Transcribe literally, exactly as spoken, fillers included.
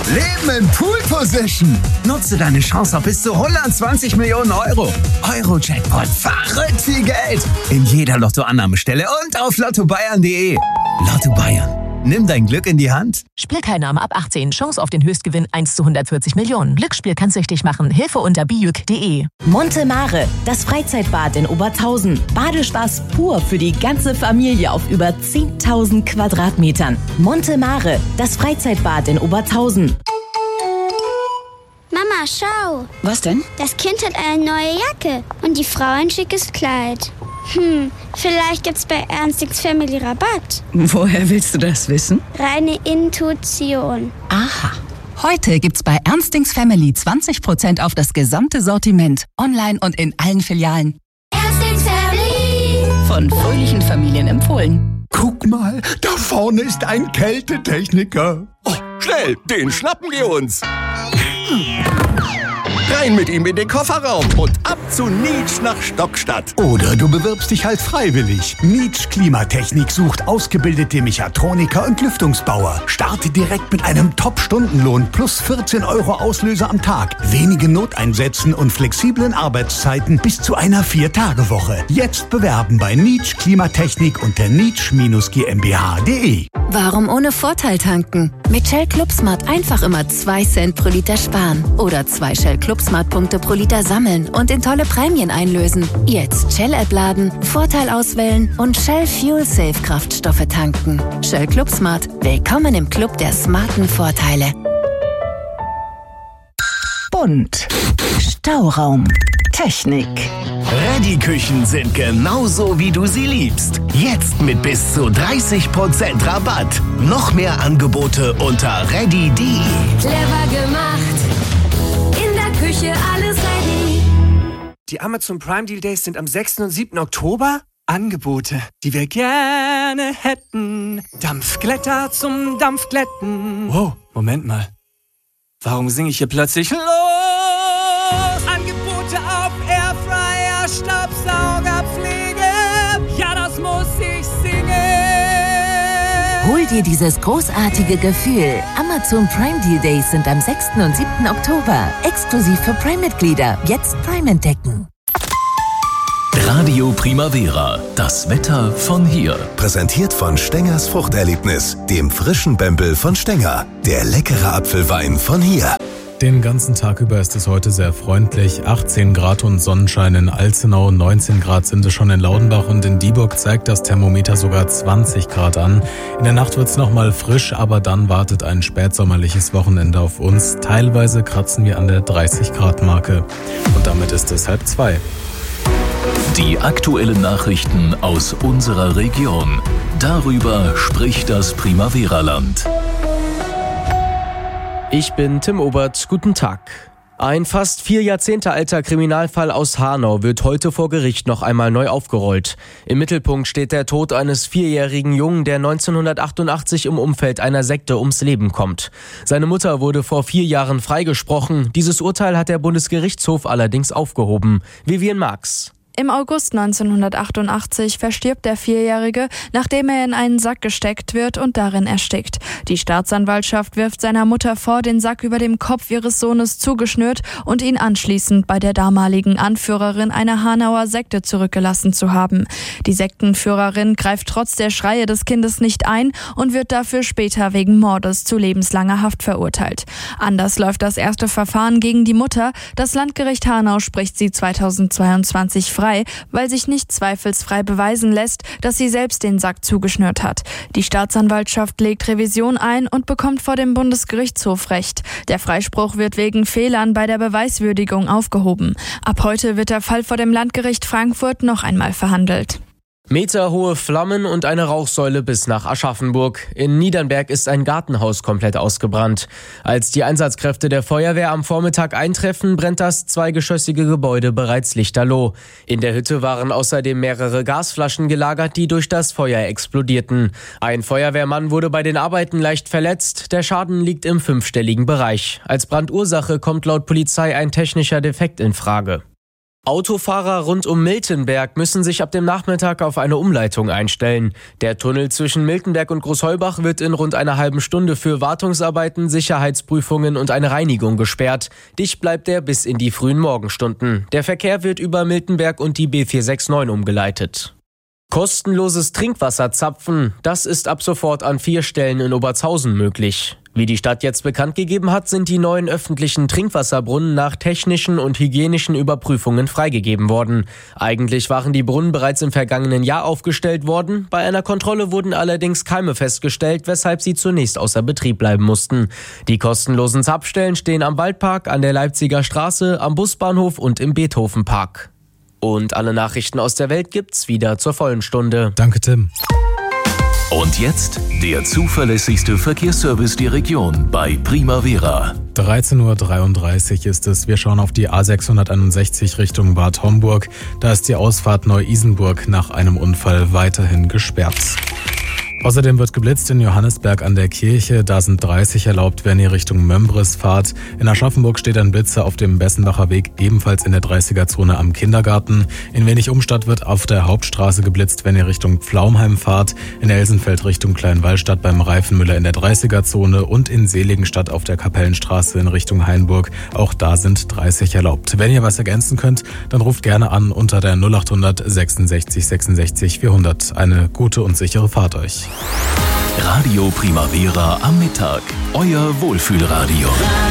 Leben in Pool Position. Nutze deine Chance auf bis zu hundertzwanzig Millionen Euro. Euro-Jackpot, verrückt viel Geld. In jeder Lottoannahmestelle und auf lotto bayern punkt de. Lotto Bayern. Nimm dein Glück in die Hand. Spielteilnahme ab achtzehn. Chance auf den Höchstgewinn eins zu hundertvierzig Millionen. Glücksspiel kann süchtig machen. Hilfe unter bijuk punkt de. Monte Mare, das Freizeitbad in Obertshausen. Badespaß pur für die ganze Familie auf über zehntausend Quadratmetern. Monte Mare, das Freizeitbad in Obertshausen. Mama, schau. Was denn? Das Kind hat eine neue Jacke und die Frau ein schickes Kleid. Hm, vielleicht gibt's bei Ernstings Family Rabatt. Woher willst du das wissen? Reine Intuition. Aha. Heute gibt's bei Ernstings Family zwanzig Prozent auf das gesamte Sortiment. Online und in allen Filialen. Ernstings Family. Von fröhlichen Familien empfohlen. Guck mal, da vorne ist ein Kältetechniker. Oh, schnell, den schnappen wir uns. Rein mit ihm in den Kofferraum und ab zu Nietsch nach Stockstadt. Oder du bewirbst dich halt freiwillig. Nietsch Klimatechnik sucht ausgebildete Mechatroniker und Lüftungsbauer. Starte direkt mit einem Top-Stundenlohn plus vierzehn Euro Auslöser am Tag. Wenige Noteinsätzen und flexiblen Arbeitszeiten bis zu einer Vier-Tage-Woche. Jetzt bewerben bei Nietsch Klimatechnik unter nietsch gmbh punkt de. Warum ohne Vorteil tanken? Mit Shell ClubSmart einfach immer zwei Cent pro Liter sparen. Oder zwei Shell ClubSmart-Punkte pro Liter sammeln und in tolle Prämien einlösen. Jetzt Shell-App laden, Vorteil auswählen und Shell Fuel Safe Kraftstoffe tanken. Shell ClubSmart. Willkommen im Club der smarten Vorteile. Bunt. Stauraum. Technik. Reddy-Küchen sind genauso, wie du sie liebst. Jetzt mit bis zu dreißig Prozent Rabatt. Noch mehr Angebote unter reddy punkt de. Clever gemacht. In der Küche alles ready. Die Amazon Prime Deal Days sind am sechsten und siebten Oktober. Angebote, die wir gerne hätten. Dampfglätter zum Dampfglätten. Wow, Moment mal. Warum singe ich hier plötzlich los? Angebote auf Airfryer, Staubsaugerpflege. Ja, das muss ich singen. Hol dir dieses großartige Gefühl. Amazon Prime Deal Days sind am sechsten und siebten Oktober. Exklusiv für Prime-Mitglieder. Jetzt Prime entdecken. Radio Primavera, das Wetter von hier. Präsentiert von Stengers Fruchterlebnis, dem frischen Bembel von Stenger. Der leckere Apfelwein von hier. Den ganzen Tag über ist es heute sehr freundlich. achtzehn Grad und Sonnenschein in Alzenau, neunzehn Grad sind es schon in Laudenbach und in Dieburg zeigt das Thermometer sogar zwanzig Grad an. In der Nacht wird es nochmal frisch, aber dann wartet ein spätsommerliches Wochenende auf uns. Teilweise kratzen wir an der dreißig Grad Marke. Und damit ist es halb zwei. Die aktuellen Nachrichten aus unserer Region. Darüber spricht das Primavera-Land. Ich bin Tim Obert, guten Tag. Ein fast vier Jahrzehnte alter Kriminalfall aus Hanau wird heute vor Gericht noch einmal neu aufgerollt. Im Mittelpunkt steht der Tod eines vierjährigen Jungen, der neunzehnhundertachtundachtzig im Umfeld einer Sekte ums Leben kommt. Seine Mutter wurde vor vier Jahren freigesprochen. Dieses Urteil hat der Bundesgerichtshof allerdings aufgehoben. Vivian Marx. Im August neunzehnhundertachtundachtzig verstirbt der Vierjährige, nachdem er in einen Sack gesteckt wird und darin erstickt. Die Staatsanwaltschaft wirft seiner Mutter vor, den Sack über dem Kopf ihres Sohnes zugeschnürt und ihn anschließend bei der damaligen Anführerin einer Hanauer Sekte zurückgelassen zu haben. Die Sektenführerin greift trotz der Schreie des Kindes nicht ein und wird dafür später wegen Mordes zu lebenslanger Haft verurteilt. Anders läuft das erste Verfahren gegen die Mutter. Das Landgericht Hanau spricht sie zweitausendzweiundzwanzig frei, weil sich nicht zweifelsfrei beweisen lässt, dass sie selbst den Sack zugeschnürt hat. Die Staatsanwaltschaft legt Revision ein und bekommt vor dem Bundesgerichtshof Recht. Der Freispruch wird wegen Fehlern bei der Beweiswürdigung aufgehoben. Ab heute wird der Fall vor dem Landgericht Frankfurt noch einmal verhandelt. Meterhohe Flammen und eine Rauchsäule bis nach Aschaffenburg. In Niedernberg ist ein Gartenhaus komplett ausgebrannt. Als die Einsatzkräfte der Feuerwehr am Vormittag eintreffen, brennt das zweigeschossige Gebäude bereits lichterloh. In der Hütte waren außerdem mehrere Gasflaschen gelagert, die durch das Feuer explodierten. Ein Feuerwehrmann wurde bei den Arbeiten leicht verletzt. Der Schaden liegt im fünfstelligen Bereich. Als Brandursache kommt laut Polizei ein technischer Defekt in Frage. Autofahrer rund um Miltenberg müssen sich ab dem Nachmittag auf eine Umleitung einstellen. Der Tunnel zwischen Miltenberg und Großheubach wird in rund einer halben Stunde für Wartungsarbeiten, Sicherheitsprüfungen und eine Reinigung gesperrt. Dicht bleibt er bis in die frühen Morgenstunden. Der Verkehr wird über Miltenberg und die B vier sechs neun umgeleitet. Kostenloses Trinkwasser zapfen, das ist ab sofort an vier Stellen in Obertshausen möglich. Wie die Stadt jetzt bekannt gegeben hat, sind die neuen öffentlichen Trinkwasserbrunnen nach technischen und hygienischen Überprüfungen freigegeben worden. Eigentlich waren die Brunnen bereits im vergangenen Jahr aufgestellt worden. Bei einer Kontrolle wurden allerdings Keime festgestellt, weshalb sie zunächst außer Betrieb bleiben mussten. Die kostenlosen Zapfstellen stehen am Waldpark, an der Leipziger Straße, am Busbahnhof und im Beethovenpark. Und alle Nachrichten aus der Welt gibt's wieder zur vollen Stunde. Danke, Tim. Und jetzt der zuverlässigste Verkehrsservice der Region bei Primavera. dreizehn Uhr dreiunddreißig ist es. Wir schauen auf die A sechshunderteinundsechzig Richtung Bad Homburg. Da ist die Ausfahrt Neu-Isenburg nach einem Unfall weiterhin gesperrt. Außerdem wird geblitzt in Johannisberg an der Kirche. Da sind dreißig erlaubt, wenn ihr Richtung Mömbris fahrt. In Aschaffenburg steht ein Blitzer auf dem Bessenbacher Weg, ebenfalls in der dreißiger-Zone am Kindergarten. In Wenig-Umstadt wird auf der Hauptstraße geblitzt, wenn ihr Richtung Pflaumheim fahrt. In Elsenfeld Richtung Kleinwallstadt beim Reifenmüller in der dreißiger-Zone und in Seligenstadt auf der Kapellenstraße in Richtung Hainburg. Auch da sind dreißig erlaubt. Wenn ihr was ergänzen könnt, dann ruft gerne an unter der null acht hundert sechsundsechzig sechsundsechzig vierhundert. Eine gute und sichere Fahrt euch. Radio Primavera am Mittag. Euer Wohlfühlradio.